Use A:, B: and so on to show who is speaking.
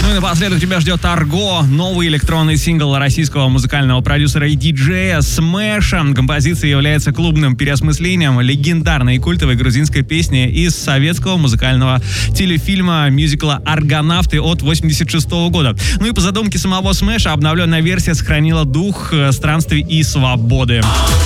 A: Ну и напоследок тебя ждет Арго, новый электронный сингл российского музыкального продюсера и диджея Smash. Композиция является клубным переосмыслением легендарной и культовой грузинской песни из советского музыкального телефильма мюзикла «Аргонавты» от 1986 года. Ну и по задумке самого Smash обновленная версия сохранила дух странствий и свободы.